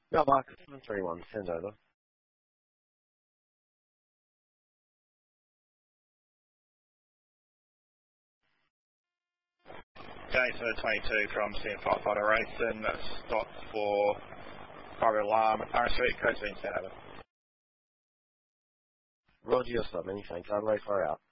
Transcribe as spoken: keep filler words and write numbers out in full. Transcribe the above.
Yeah, Mark, seven three one, send over. Jason twenty-two from Sim Firefighter Racing, stop for fire alarm, R Street, Coast Bean, send over. Roger your stop, many thanks, Adelaide, fire out.